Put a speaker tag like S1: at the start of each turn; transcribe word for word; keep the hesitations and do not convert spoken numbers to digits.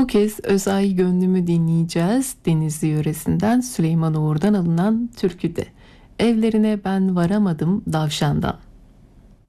S1: Bu kez Özay Gönlümü dinleyeceğiz. Denizli yöresinden Süleyman Uğur'dan alınan türküde. Evlerine ben varamadım Davşan'dan.